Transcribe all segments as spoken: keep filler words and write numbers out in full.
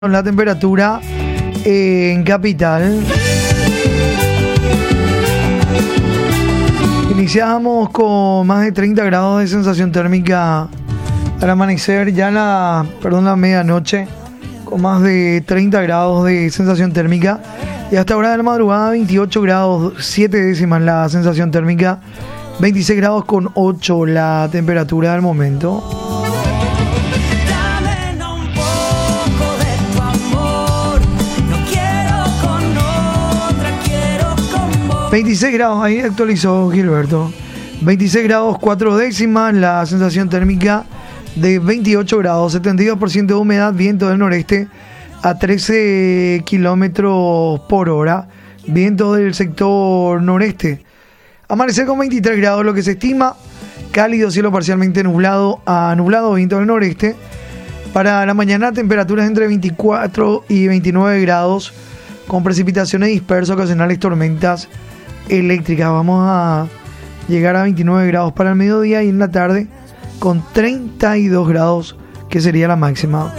La temperatura en Capital. Iniciamos con más de treinta grados de sensación térmica al amanecer, ya la, perdón, la medianoche, con más de treinta grados de sensación térmica. Y hasta ahora de la madrugada, veintiocho grados, siete décimas la sensación térmica, veintiséis grados con ocho la temperatura del momento. veintiséis grados, ahí actualizó Gilberto. veintiséis grados, cuatro décimas, la sensación térmica de veintiocho grados, setenta y dos por ciento de humedad, viento del noreste a trece kilómetros por hora, viento del sector noreste. Amanecer con veintitrés grados, lo que se estima, cálido, cielo parcialmente nublado a nublado, viento del noreste. Para la mañana, temperaturas entre veinticuatro y veintinueve grados, con precipitaciones dispersas, ocasionales tormentas eléctricas. Vamos a llegar a veintinueve grados para el mediodía y en la tarde con treinta y dos grados, que sería la máxima.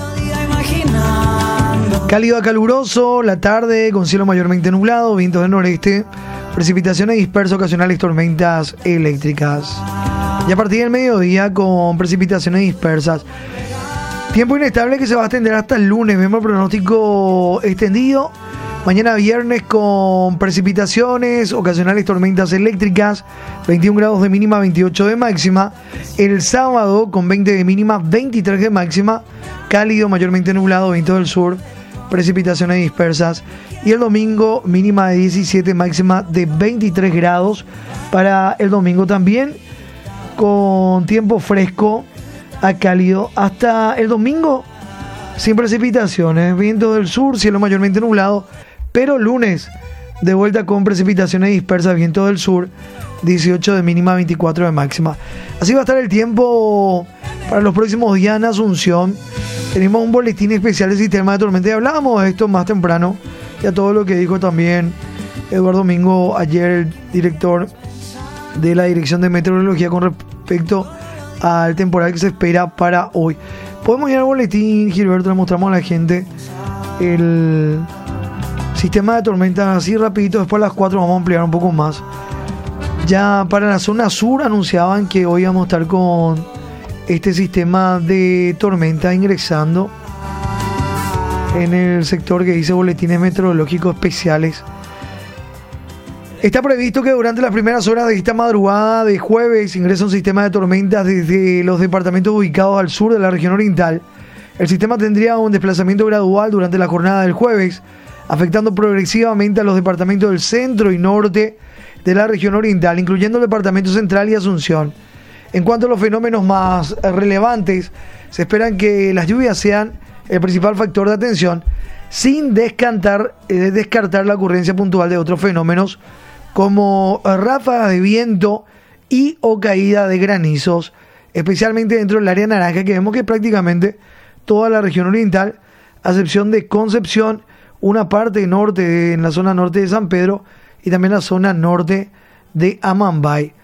Cálido a caluroso, la tarde con cielo mayormente nublado, vientos del noreste, precipitaciones dispersas, ocasionales tormentas eléctricas. Y a partir del mediodía con precipitaciones dispersas. Tiempo inestable que se va a extender hasta el lunes. Vemos el pronóstico extendido. Mañana viernes con precipitaciones, ocasionales tormentas eléctricas, veintiún grados de mínima, veintiocho de máxima. El sábado con veinte de mínima, veintitrés de máxima. Cálido, mayormente nublado, viento del sur, precipitaciones dispersas. Y el domingo mínima de diecisiete, máxima de veintitrés grados. Para el domingo también con tiempo fresco a cálido. Hasta el domingo sin precipitaciones, viento del sur, cielo mayormente nublado. Pero lunes, de vuelta con precipitaciones dispersas, viento del sur, dieciocho de mínima, veinticuatro de máxima. Así va a estar el tiempo para los próximos días en Asunción. Tenemos un boletín especial del sistema de tormenta y hablábamos de esto más temprano. Y a todo lo que dijo también Eduardo Domingo ayer, el director de la Dirección de Meteorología, con respecto al temporal que se espera para hoy. Podemos ir al boletín, Gilberto, le mostramos a la gente el sistema de tormentas así rapidito. Después a las cuatro vamos a ampliar un poco más. Ya para la zona sur anunciaban que hoy vamos a estar con este sistema de tormenta ingresando en el sector que dice boletines meteorológicos especiales. Está previsto que durante las primeras horas de esta madrugada de jueves ingresa un sistema de tormentas desde los departamentos ubicados al sur de la región oriental. El sistema tendría un desplazamiento gradual durante la jornada del jueves, afectando progresivamente a los departamentos del centro y norte de la región oriental, incluyendo el departamento central y Asunción. En cuanto a los fenómenos más relevantes, se esperan que las lluvias sean el principal factor de atención, sin descartar, eh, descartar la ocurrencia puntual de otros fenómenos como ráfagas de viento y o caída de granizos, especialmente dentro del área naranja, que vemos que prácticamente toda la región oriental, a excepción de Concepción, una parte norte, de, en la zona norte de San Pedro, y también la zona norte de Amambay,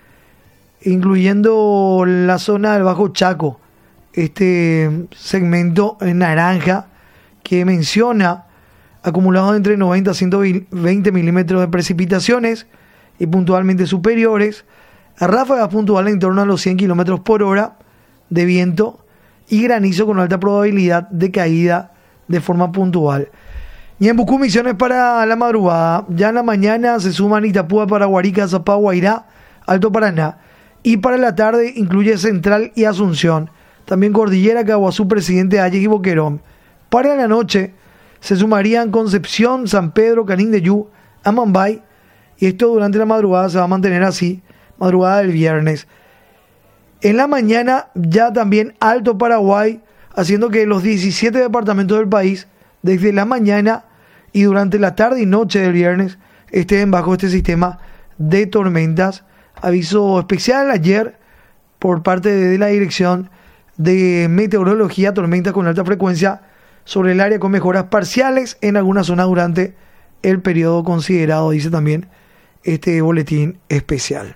incluyendo la zona del Bajo Chaco, este segmento en naranja que menciona acumulados entre noventa a ciento veinte milímetros de precipitaciones y puntualmente superiores, a ráfagas puntuales en torno a los cien kilómetros por hora de viento y granizo con alta probabilidad de caída de forma puntual. Y en Bucú, Misiones para la madrugada. Ya en la mañana se suman Itapúa, Paraguarica, Zapá, Guairá, Alto Paraná. Y para la tarde incluye Central y Asunción. También Cordillera, Caguazú, Presidente Hayes y Boquerón. Para la noche se sumarían Concepción, San Pedro, Canindeyú, Amambay. Y esto durante la madrugada se va a mantener así, madrugada del viernes. En la mañana ya también Alto Paraguay, haciendo que los diecisiete departamentos del país, desde la mañana y durante la tarde y noche del viernes, estén bajo este sistema de tormentas. Aviso especial ayer por parte de la Dirección de Meteorología, tormentas con alta frecuencia sobre el área con mejoras parciales en algunas zonas durante el periodo considerado, dice también este boletín especial.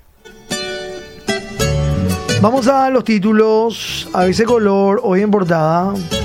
Vamos a los títulos. A B C Color, hoy en portada.